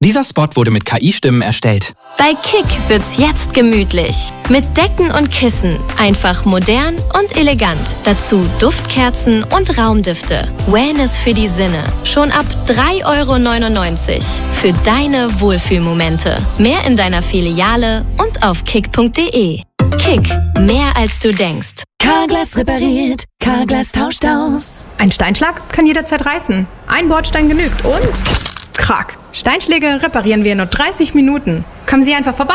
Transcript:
Dieser Spot wurde mit KI-Stimmen erstellt. Bei Kick wird's jetzt gemütlich. Mit Decken und Kissen. Einfach modern und elegant. Dazu Duftkerzen und Raumdüfte. Wellness für die Sinne. Schon ab 3,99 € für deine Wohlfühlmomente. Mehr in deiner Filiale und auf kick.de. Kick, mehr als du denkst. Carglass repariert, Carglass tauscht aus. Ein Steinschlag kann jederzeit reißen. Ein Bordstein genügt und... Krack. Steinschläge reparieren wir in nur 30 Minuten. Kommen Sie einfach vorbei.